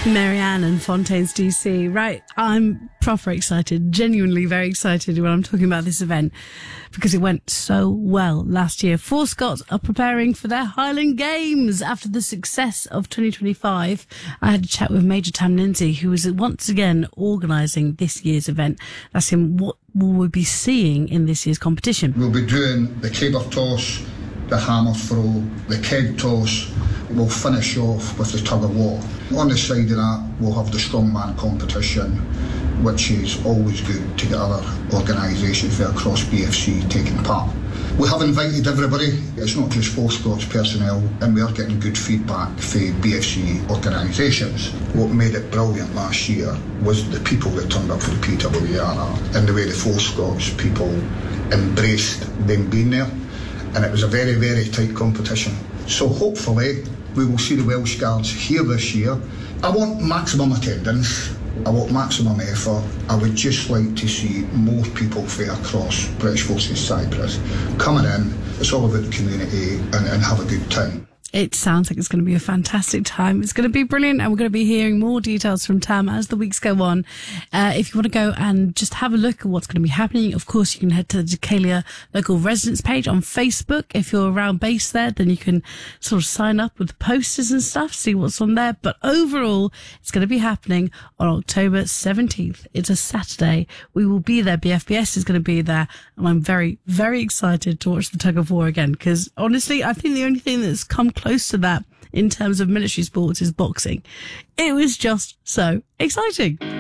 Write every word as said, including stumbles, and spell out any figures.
Marianne and Fontaines D C. Right, I'm proper excited, genuinely very excited when I'm talking about this event because it went so well last year. Four Scots are preparing for their Highland Games after the success of twenty twenty-five. I had a chat with Major Tam Lindsay, who is once again organising this year's event. That's him. What will we be seeing in this year's competition? We'll be doing the caber toss, the hammer throw, the keg toss. We'll finish off with the tug of war. On the side of that, we'll have the strongman competition, which is always good to get other organisations across B F C taking part. We have invited everybody. It's not just Four Scots personnel, and we are getting good feedback for B F C organisations. What made it brilliant last year was the people that turned up for the P W R and the way the Four Scots people embraced them being there. And it was a very, very tight competition. So hopefully we will see the Welsh Guards here this year. I want maximum attendance. I want maximum effort. I would just like to see more people from across British Forces Cyprus coming in. It's all about the community and, and have a good time. It sounds like it's going to be a fantastic time. It's going to be brilliant, and we're going to be hearing more details from Tam as the weeks go on. Uh, if you want to go and just have a look at what's going to be happening, of course, you can head to the Decalia Local Residents page on Facebook. If you're around base there, then you can sort of sign up with the posters and stuff, see what's on there. But overall, it's going to be happening on October seventeenth. It's a Saturday. We will be there. B F B S is going to be there, and I'm very, very excited to watch the tug of war again, because honestly, I think the only thing that's come close to that in terms of military sports is boxing. It was just so exciting.